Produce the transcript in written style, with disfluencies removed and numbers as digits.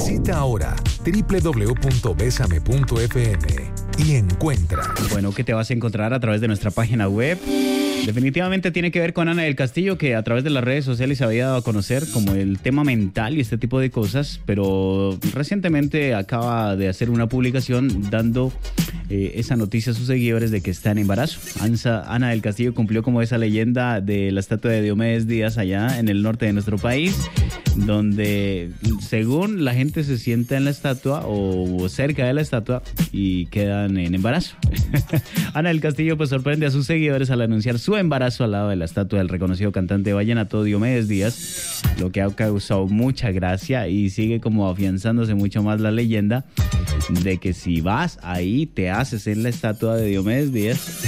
Visita ahora www.besame.fm y encuentra. Bueno, ¿qué te vas a encontrar a través de nuestra página web? Definitivamente tiene que ver con Ana del Castillo, que a través de las redes sociales se había dado a conocer como el tema mental y este tipo de cosas, pero recientemente acaba de hacer una publicación dando esa noticia a sus seguidores de que está en embarazo. Ana del Castillo cumplió como esa leyenda de la estatua de Diomedes Díaz allá en el norte de nuestro país, donde según la gente se sienta en la estatua o cerca de la estatua y quedan en embarazo. Ana del Castillo pues sorprende a sus seguidores al anunciar su embarazo al lado de la estatua del reconocido cantante vallenato Diomedes Díaz, lo que ha causado mucha gracia y sigue como afianzándose mucho más la leyenda de que si vas ahí te haces en la estatua de Diomedes Díaz